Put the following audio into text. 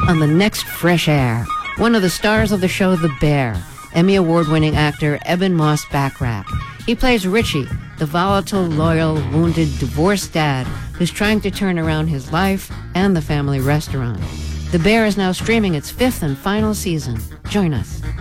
On the next Fresh Air, one of the stars of the show The Bear, Emmy Award-winning actor Eben Moss Backrack. He plays Richie, the volatile, loyal, wounded, divorced dad who's trying to turn around his life and the family restaurant. The Bear is now streaming its 5th and final season. Join us.